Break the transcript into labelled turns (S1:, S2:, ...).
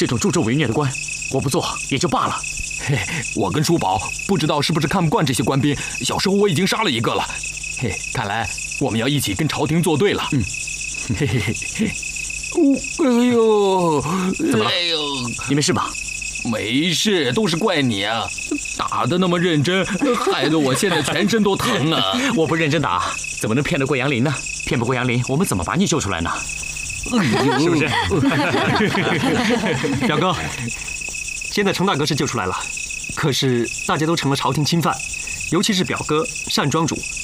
S1: 这种助纣为虐的官，我不做也就罢了。
S2: 嘿，我跟叔宝不知道是不是看不惯这些官兵，小时候我已经杀了一个了。嘿，看来我们要一起跟朝廷作对了。嘿嘿嘿嘿。哎呦，
S1: 怎么了？
S2: 哎呦，
S1: 你没事吧？
S2: 没事，都是怪你啊！打得那么认真，害得我现在全身都疼啊！
S1: 我不认真打，怎么能骗得过杨林呢？骗不过杨林，我们怎么把你救出来呢？是不是？
S3: 表哥，现在程大哥是救出来了，可是大家都成了朝廷钦犯，尤其是表哥单庄主，